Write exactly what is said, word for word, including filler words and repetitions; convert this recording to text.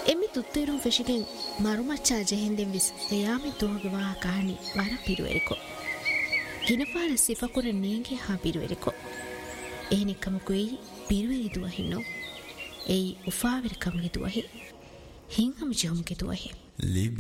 එමි තුත්තේරුම් ෆෙෂිගෙන් මරුමච්චා ජෙහෙන්දෙන් විස් එයාමි තුහගේ වා කාහනි වර පිරුවෙරිකෝ හිනපාල සිෆකුර නීගේ හා පිරුවෙරිකෝ එහෙනික්කමකුයි පිරුවෙරි දුවහින්නෝ එයි උෆාවිරකම හිතුවහි හිංහම ජොම්ගේ දුවහි